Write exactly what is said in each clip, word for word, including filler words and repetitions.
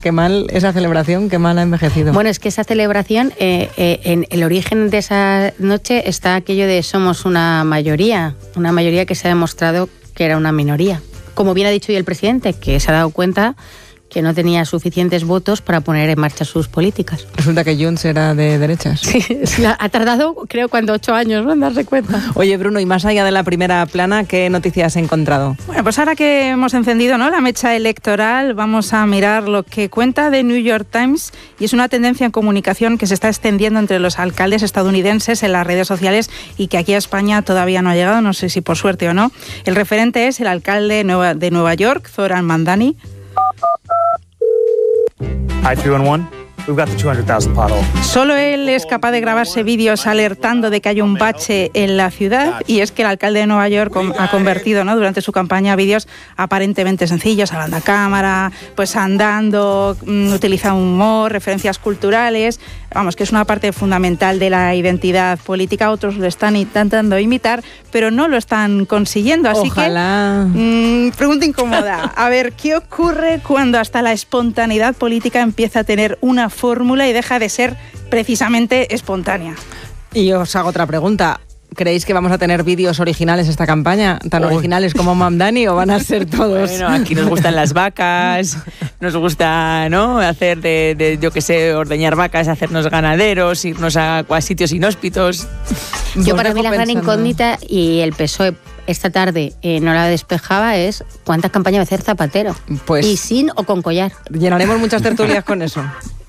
Qué mal esa celebración, qué mal ha envejecido. Bueno, es que esa celebración, eh, eh, en el origen de esa noche está aquello de somos una mayoría, una mayoría que se ha demostrado que era una minoría. Como bien ha dicho hoy el presidente, que se ha dado cuenta que no tenía suficientes votos para poner en marcha sus políticas. Resulta que Junts era de derechas. Sí, ha tardado, creo, cuando ocho años, ¿no?, en darse cuenta. Oye, Bruno, y más allá de la primera plana, ¿qué noticias has encontrado? Bueno, pues ahora que hemos encendido, ¿no?, la mecha electoral, vamos a mirar lo que cuenta The New York Times, y es una tendencia en comunicación que se está extendiendo entre los alcaldes estadounidenses en las redes sociales y que aquí a España todavía no ha llegado, no sé si por suerte o no. El referente es el alcalde de Nueva, de Nueva York, Zoran Mandani. Hi, three one one. We've got the two hundred thousand pothole. Solo él es capaz de grabarse vídeos alertando de que hay un bache en la ciudad, y es que el alcalde de Nueva York ha convertido, ¿no?, durante su campaña vídeos aparentemente sencillos, hablando a cámara, pues andando, mmm, utiliza humor, referencias culturales, vamos, que es una parte fundamental de la identidad política. Otros lo están intentando imitar, pero no lo están consiguiendo, así Ojalá. que mmm, pregunta incómoda. A ver, ¿qué ocurre cuando hasta la espontaneidad política empieza a tener una fórmula y deja de ser precisamente espontánea? Y os hago otra pregunta. ¿Creéis que vamos a tener vídeos originales esta campaña? ¿Tan Uy. originales como Mamdani o van a ser todos? Bueno, aquí nos gustan las vacas, nos gusta, ¿no?, hacer de, de yo qué sé, ordeñar vacas, hacernos ganaderos, irnos a, a sitios inhóspitos. Yo para mí la gran incógnita, y el P S O E esta tarde eh, no la despejaba, es ¿cuántas campañas va a hacer Zapatero? Pues y sin o con collar. Llenaremos muchas tertulias con eso.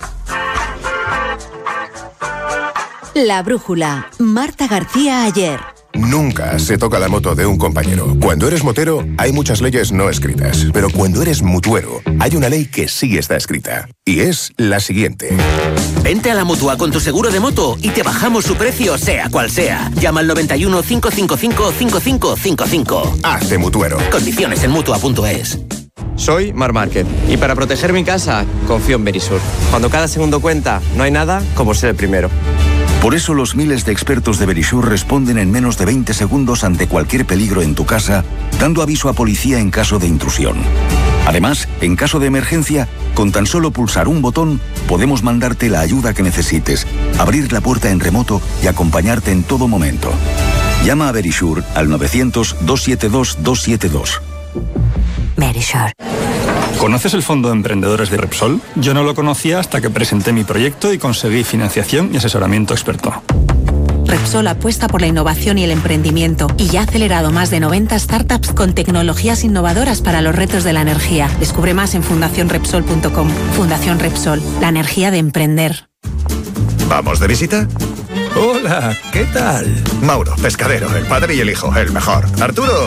La brújula. Marta García Ayer. Nunca se toca la moto de un compañero. Cuando eres motero, hay muchas leyes no escritas. Pero cuando eres mutuero, hay una ley que sí está escrita. Y es la siguiente. Vente a la Mutua con tu seguro de moto y te bajamos su precio, sea cual sea. Llama al noventa y uno, cinco cinco cinco, cinco cinco cinco cinco. Hazte mutuero. Condiciones en mutua punto es. Soy Mar Márquez y para proteger mi casa confío en Verisur. Cuando cada segundo cuenta, no hay nada como ser el primero. Por eso los miles de expertos de Verisur responden en menos de veinte segundos ante cualquier peligro en tu casa, dando aviso a policía en caso de intrusión. Además, en caso de emergencia, con tan solo pulsar un botón, podemos mandarte la ayuda que necesites, abrir la puerta en remoto y acompañarte en todo momento. Llama a Verisur al novecientos, doscientos setenta y dos, doscientos setenta y dos. Verisur. ¿Conoces el Fondo de Emprendedores de Repsol? Yo no lo conocía hasta que presenté mi proyecto y conseguí financiación y asesoramiento experto. Repsol apuesta por la innovación y el emprendimiento y ya ha acelerado más de noventa startups con tecnologías innovadoras para los retos de la energía. Descubre más en fundación repsol punto com. Fundación Repsol, la energía de emprender. ¿Vamos de visita? Hola, ¿qué tal? Mauro, pescadero, el padre y el hijo, el mejor. Arturo,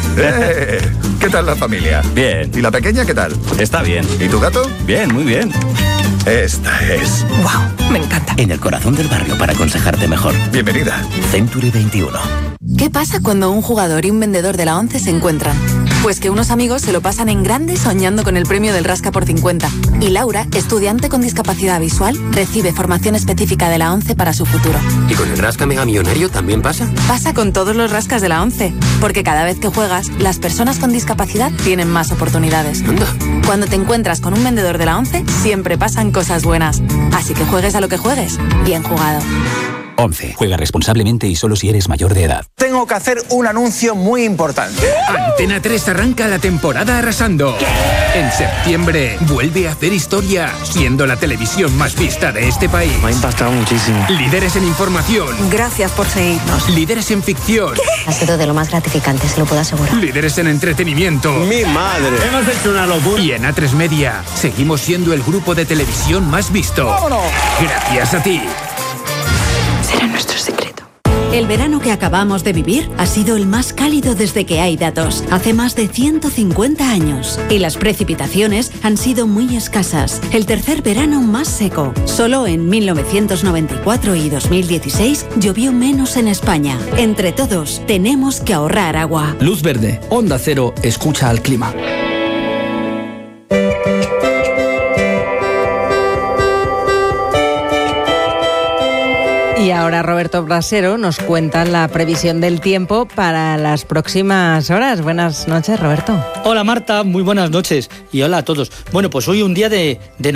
eh, ¿qué tal la familia? Bien. ¿Y la pequeña qué tal? Está bien. ¿Y tu gato? Bien, muy bien. Esta es... ¡Wow! Me encanta. En el corazón del barrio para aconsejarte mejor. Bienvenida. Century veintiuno. ¿Qué pasa cuando un jugador y un vendedor de la ONCE se encuentran? Pues que unos amigos se lo pasan en grande soñando con el premio del Rasca por cincuenta. Y Laura, estudiante con discapacidad visual, recibe formación específica de la ONCE para su futuro. ¿Y con el Rasca Mega Millonario también pasa? Pasa con todos los rascas de la ONCE. Porque cada vez que juegas, las personas con discapacidad tienen más oportunidades. Anda. Cuando te encuentras con un vendedor de la ONCE, siempre pasan cosas buenas. Así que juegues a lo que juegues, bien jugado. once. Juega responsablemente y solo si eres mayor de edad. Tengo que hacer un anuncio muy importante. Antena tres arranca la temporada arrasando. ¿Qué? En septiembre vuelve a hacer historia, siendo la televisión más vista de este país. Me ha impactado muchísimo. Líderes en información. Gracias por seguirnos. Líderes en ficción. ¿Qué? Ha sido de lo más gratificante, se lo puedo asegurar. Líderes en entretenimiento. ¡Mi madre! Hemos hecho una locura. Y en A tres Media seguimos siendo el grupo de televisión más visto. ¡Vámonos! Gracias a ti. Será nuestro secreto. El verano que acabamos de vivir ha sido el más cálido desde que hay datos, hace más de ciento cincuenta años. Y las precipitaciones han sido muy escasas. El tercer verano más seco. Solo en mil novecientos noventa y cuatro y dos mil dieciséis llovió menos en España. Entre todos, tenemos que ahorrar agua. Luz verde, Onda Cero, escucha al clima. Y ahora Roberto Brasero nos cuenta la previsión del tiempo para las próximas horas. Buenas noches, Roberto. Hola Marta, muy buenas noches y hola a todos. Bueno, pues hoy un día de, de